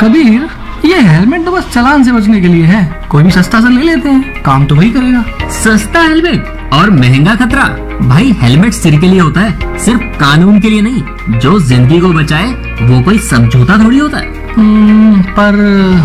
कबीर, ये हेलमेट तो बस चालान से बचने के लिए है। कोई भी सस्ता सा ले लेते हैं, काम तो वही करेगा। सस्ता हेलमेट और महंगा खतरा। भाई हेलमेट सिर के लिए होता है, सिर्फ कानून के लिए नहीं। जो जिंदगी को बचाए वो कोई समझौता थोड़ी होता है। पर